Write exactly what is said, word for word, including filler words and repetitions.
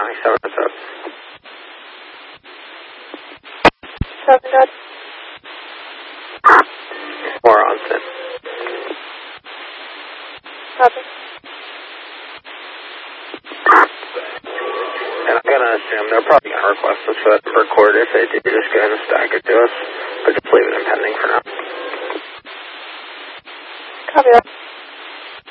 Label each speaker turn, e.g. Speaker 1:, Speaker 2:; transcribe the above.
Speaker 1: County, seven oh seven.
Speaker 2: seven dot.
Speaker 1: More on scene.
Speaker 2: Copy.
Speaker 1: And I'm going to assume they're probably going to request us for that record. If they do, just go ahead and stack it to us. But just leave it in pending for now.
Speaker 2: Copy that.